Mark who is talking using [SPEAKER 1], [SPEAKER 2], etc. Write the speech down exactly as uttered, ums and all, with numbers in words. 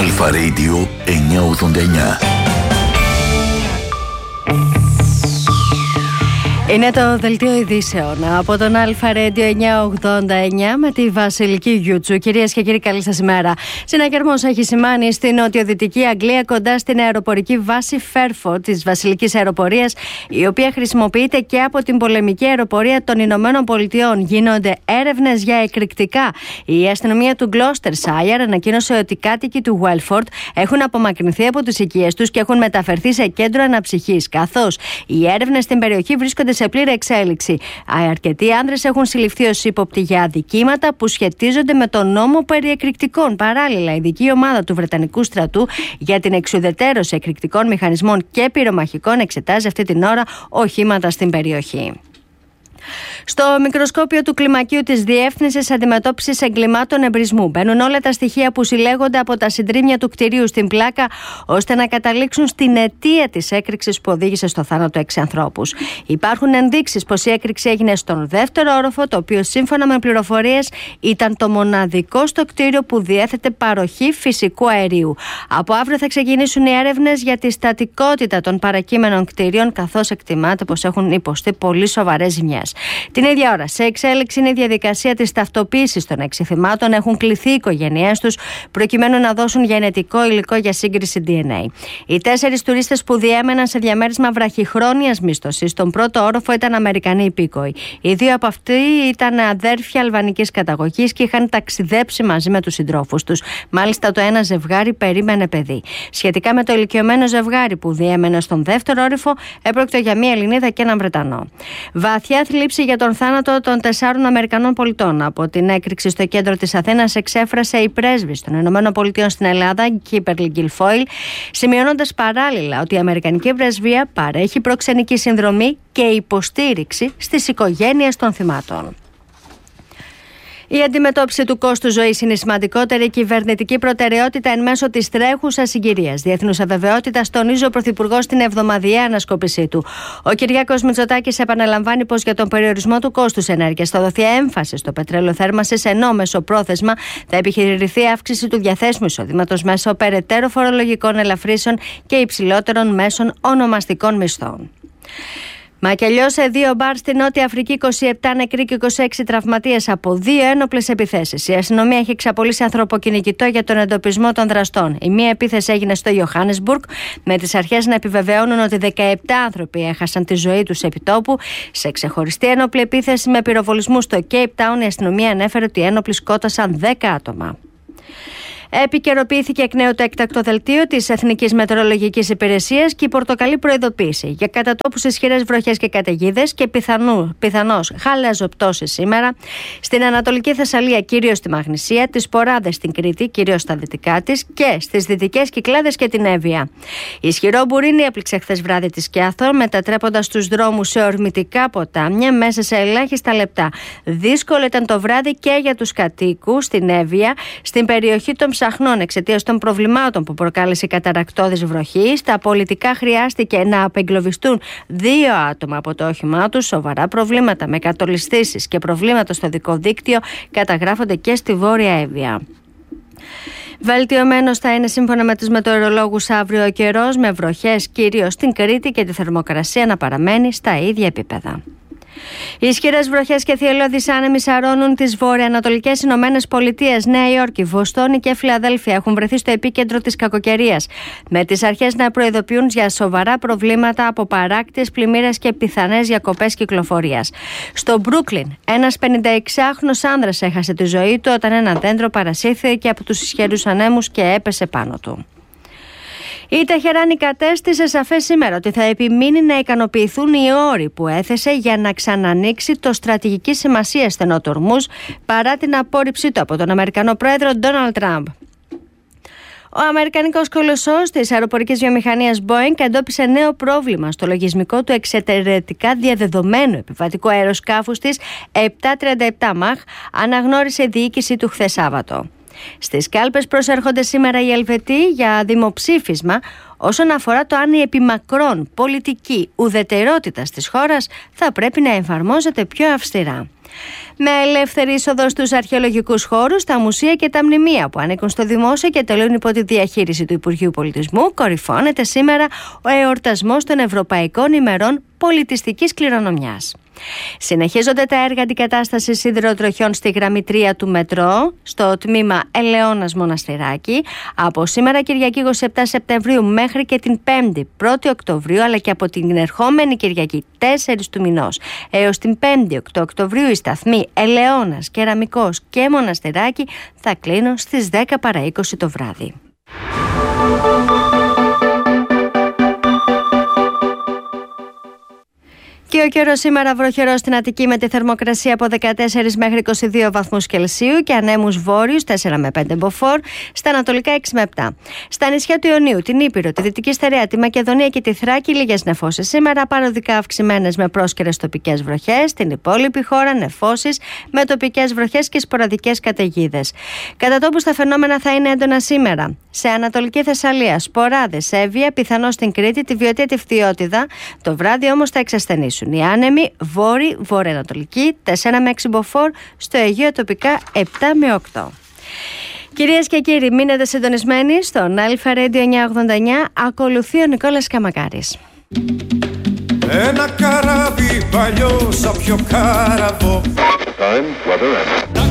[SPEAKER 1] Αλφα Radio εννιακόσια ογδόντα εννιά.
[SPEAKER 2] Είναι το δελτίο ειδήσεων από τον Αλφα Radio εννιακόσια ογδόντα εννιά με τη Βασιλική Γιούτσου. Κυρίες και κύριοι, καλή σας ημέρα. Συναγερμός έχει σημάνει στην νοτιοδυτική Αγγλία κοντά στην αεροπορική βάση Φέρφορντ της Βασιλικής Αεροπορίας, η οποία χρησιμοποιείται και από την πολεμική αεροπορία των Ηνωμένων Πολιτειών. Γίνονται έρευνες για εκρηκτικά. Η αστυνομία του Gloucestershire ανακοίνωσε ότι οι κάτοικοι του Welford έχουν απομακρυνθεί από τις οικίες τους και έχουν μεταφερθεί σε κέντρο αναψυχής, καθώς οι έρευνες στην περιοχή βρίσκονται σε πλήρη εξέλιξη. Αρκετοί άνδρες έχουν συλληφθεί ως ύποπτοι για αδικήματα που σχετίζονται με τον νόμο περί εκρηκτικών. Παράλληλα, η ειδική ομάδα του Βρετανικού στρατού για την εξουδετερώση εκρηκτικών μηχανισμών και πυρομαχικών εξετάζει αυτή την ώρα οχήματα στην περιοχή. Στο μικροσκόπιο του κλιμακίου της Διεύθυνσης Αντιμετώπισης Εγκλημάτων Εμπρισμού μπαίνουν όλα τα στοιχεία που συλλέγονται από τα συντρίμμια του κτηρίου στην Πλάκα, ώστε να καταλήξουν στην αιτία της έκρηξης που οδήγησε στο θάνατο έξι ανθρώπους. Υπάρχουν ενδείξεις πως η έκρηξη έγινε στον δεύτερο όροφο, το οποίο σύμφωνα με πληροφορίες ήταν το μοναδικό στο κτίριο που διέθετε παροχή φυσικού αερίου. Από αύριο θα ξεκινήσουν οι έρευνες για τη στατικότητα των παρακείμενων κτίριων, καθώς εκτιμάται πως έχουν υποστεί πολύ σοβαρές ζημιές. Την ίδια ώρα, σε εξέλιξη είναι η διαδικασία της ταυτοποίησης των έξι θυμάτων. Έχουν κληθεί οι οικογένειές τους προκειμένου να δώσουν γενετικό υλικό για σύγκριση ντι εν έι. Οι τέσσερις τουρίστες που διέμεναν σε διαμέρισμα βραχυχρόνιας μίσθωσης στον πρώτο όροφο ήταν Αμερικανοί υπήκοοι. Οι δύο από αυτοί ήταν αδέρφια αλβανικής καταγωγής και είχαν ταξιδέψει μαζί με τους συντρόφους τους. Μάλιστα, το ένα ζευγάρι περίμενε παιδί. Σχετικά με το ηλικιωμένο ζευγάρι που διέμενε στον δεύτερο όροφο, έπρεπε για μία Ελληνίδα και έναν Βρετανό. Βαθιά θλίψη για τον θάνατο των τεσσάρων Αμερικανών πολιτών από την έκρηξη στο κέντρο της Αθήνας εξέφρασε η πρέσβης των Ηνωμένων Πολιτειών στην Ελλάδα, Κίμπερλι Γκιλφόιλ, σημειώνοντας παράλληλα ότι η Αμερικανική Πρεσβεία παρέχει προξενική συνδρομή και υποστήριξη στις οικογένειες των θυμάτων. Η αντιμετώπιση του κόστου ζωής είναι η σημαντικότερη κυβερνητική προτεραιότητα εν μέσω της τρέχουσας συγκυρίας διεθνούς αβεβαιότητας, τονίζει ο Πρωθυπουργός στην εβδομαδιαία ανασκόπησή του. Ο Κυριάκος Μητσοτάκης επαναλαμβάνει πως για τον περιορισμό του κόστους ενέργειας θα δοθεί έμφαση στο πετρέλαιο θέρμανσης, ενώ μεσοπρόθεσμα θα επιχειρηθεί αύξηση του διαθέσιμου εισοδήματος μέσω περαιτέρω φορολογικών ελαφρύσεων και υψηλότερων μέσων ονομαστικών μισθών. Μακελιό σε δύο μπαρ στη Νότια Αφρική, είκοσι επτά νεκροί και είκοσι έξι τραυματίες από δύο ένοπλες επιθέσεις. Η αστυνομία έχει εξαπολύσει ανθρωποκυνηγητό για τον εντοπισμό των δραστών. Η μία επίθεση έγινε στο Ιωάννεσμπουργκ, με τις αρχές να επιβεβαιώνουν ότι δεκαεπτά άνθρωποι έχασαν τη ζωή τους επί τόπου. Σε ξεχωριστή ένοπλη επίθεση με πυροβολισμού στο Cape Town, η αστυνομία ανέφερε ότι οι ένοπλοι σκότωσαν δέκα άτομα. Επικαιροποιήθηκε εκ νέου το έκτακτο δελτίο της Εθνικής Μετεωρολογικής Υπηρεσίας και η πορτοκαλί προειδοποίηση για κατατόπους ισχυρές βροχές και καταιγίδες και πιθανού, πιθανώς χαλαζοπτώσεις σήμερα στην Ανατολική Θεσσαλία, κυρίως στη Μαγνησία, τις Ποράδες στην Κρήτη, κυρίως στα δυτικά της, και στις Δυτικές Κυκλάδες και την Εύβοια. Ισχυρό μπουρίνι έπληξε χθες βράδυ τη Σκιάθο, μετατρέποντας τους δρόμους σε ορμητικά ποτάμια μέσα σε ελάχιστα λεπτά. Δύσκολο ήταν το βράδυ και για τους κατοίκους στην Εύβοια, στην περιοχή των Ψαχνών, εξαιτίας των προβλημάτων που προκάλεσε η καταρρακτώδης βροχή. Στα πολιτικά χρειάστηκε να απεγκλωβιστούν δύο άτομα από το όχημά τους. Σοβαρά προβλήματα με κατολιστήσεις και προβλήματα στο δικό δίκτυο καταγράφονται και στη Βόρεια Εύβοια. Βελτιωμένος θα είναι σύμφωνα με τους μετεωρολόγους αύριο ο καιρός, με βροχές κυρίως στην Κρήτη και τη θερμοκρασία να παραμένει στα ίδια επίπεδα. Οι ισχυρές βροχές και θυελλώδεις άνεμοι σαρώνουν τις βορειοανατολικές Ηνωμένες Πολιτείες. Νέα Υόρκη, Βοστόνη και Φιλαδέλφια έχουν βρεθεί στο επίκεντρο της κακοκαιρίας, με τις αρχές να προειδοποιούν για σοβαρά προβλήματα από παράκτιες πλημμύρες και πιθανές διακοπές κυκλοφορίας. Στο Μπρούκλιν, ένας πενηνταεξάχρονος άνδρας έχασε τη ζωή του όταν ένα δέντρο παρασύρθηκε από τους ισχυρούς ανέμους και έπεσε πάνω του. Η Τεχεράνη κατέστησε σαφές σήμερα ότι θα επιμείνει να ικανοποιηθούν οι όροι που έθεσε για να ξανανοίξει το στρατηγική σημασία στενό του Ορμούζ, παρά την απόρριψή του από τον Αμερικανό πρόεδρο Ντόναλντ Τραμπ. Ο Αμερικανικός κολοσσός της αεροπορικής βιομηχανίας Boeing εντόπισε νέο πρόβλημα στο λογισμικό του εξαιρετικά διαδεδομένου επιβατικού αεροσκάφους της επτακόσια τριάντα επτά μαχ, αναγνώρισε η διοίκηση του χθες Σάββατο. Στις κάλπες προσέρχονται σήμερα οι Ελβετοί για δημοψήφισμα όσον αφορά το αν η επιμακρών πολιτική ουδετερότητα της χώρας θα πρέπει να εφαρμόζεται πιο αυστηρά. Με ελεύθερη είσοδο στους αρχαιολογικούς χώρους, τα μουσεία και τα μνημεία που ανήκουν στο δημόσιο και τελούν υπό τη διαχείριση του Υπουργείου Πολιτισμού, κορυφώνεται σήμερα ο εορτασμός των Ευρωπαϊκών ημερών πολιτιστικής κληρονομιάς. Συνεχίζονται τα έργα αντικατάστασης σιδηροτροχιών στη γραμμή τρία του μετρό, στο τμήμα Ελαιώνας Μοναστηράκι, από σήμερα Κυριακή είκοσι επτά Σεπτεμβρίου μέχρι και την πέμπτη πρώτη Οκτωβρίου, αλλά και από την ερχόμενη Κυριακή τέσσερις του μηνός έως την πέμπτη οκτώ Οκτωβρίου, οι σταθμοί Ελαιώνας, Κεραμικός και Μοναστηράκι θα κλείνουν στις δέκα παρά είκοσι το βράδυ. Και ο καιρός σήμερα βροχερός στην Αττική με τη θερμοκρασία από δεκατέσσερα μέχρι είκοσι δύο βαθμούς Κελσίου και ανέμους βόρειους τέσσερα με πέντε μποφόρ, στα ανατολικά έξι με επτά. Στα νησιά του Ιωνίου, την Ήπειρο, τη Δυτική Στερεά, τη Μακεδονία και τη Θράκη, λίγες νεφώσεις σήμερα, παροδικά αυξημένες με πρόσκαιρες τοπικές βροχές. Στην υπόλοιπη χώρα, νεφώσεις με τοπικές βροχές και σποραδικές καταιγίδες. Κατά τόπους τα φαινόμενα θα είναι έντονα σήμερα. Σε Ανατολική Θεσσαλία, σποράδες, Εύβοια, πιθανώς στην Κρήτη, τη Βιωτία, τη Φθιώτιδα. Το βράδυ όμως θα εξασθενήσουν. Οι άνεμοι βόρειοι, βορειοανατολικοί τέσσερα με έξι μποφόρ, στο Αιγαίο τοπικά επτά με οκτώ. Κυρίες και κύριοι, μείνετε συντονισμένοι στον Αλφα Radio εννιακόσια ογδόντα εννιά. Ακολουθεί ο Νικόλας Καμακάρης.
[SPEAKER 3] Ένα καράβι παλιό σαν πιο κάραβο.